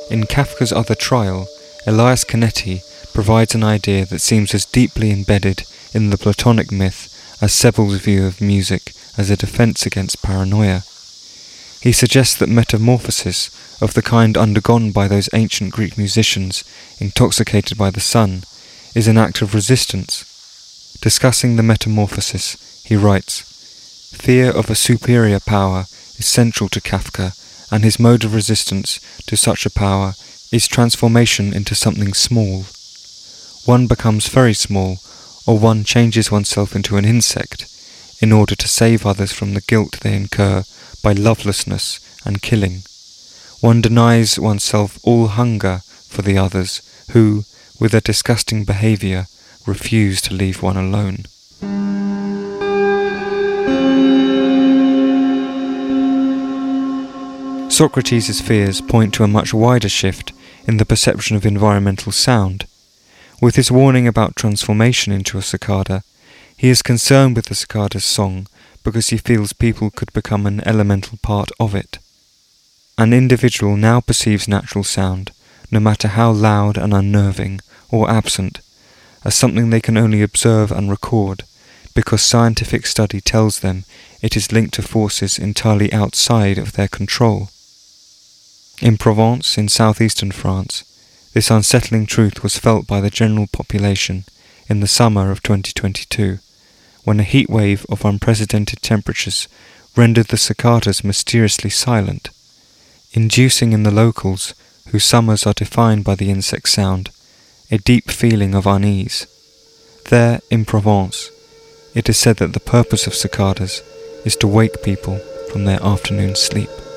In Kafka's Other Trial, Elias Canetti provides an idea that seems as deeply embedded in the Platonic myth as Sebel's view of music as a defense against paranoia. He suggests that metamorphosis, of the kind undergone by those ancient Greek musicians intoxicated by the sun, is an act of resistance. Discussing the metamorphosis, he writes, "Fear of a superior power is central to Kafka, and his mode of resistance to such a power is transformation into something small. One becomes very small, or one changes oneself into an insect, in order to save others from the guilt they incur by lovelessness and killing. One denies oneself all hunger for the others who, with their disgusting behaviour, refuse to leave one alone." Socrates' fears point to a much wider shift in the perception of environmental sound. With his warning about transformation into a cicada, he is concerned with the cicada's song because he feels people could become an elemental part of it. An individual now perceives natural sound, no matter how loud and unnerving or absent, as something they can only observe and record, because scientific study tells them it is linked to forces entirely outside of their control. In Provence, in southeastern France, this unsettling truth was felt by the general population in the summer of 2022, when a heat wave of unprecedented temperatures rendered the cicadas mysteriously silent, inducing in the locals, whose summers are defined by the insect sound, a deep feeling of unease. There, in Provence, it is said that the purpose of cicadas is to wake people from their afternoon sleep.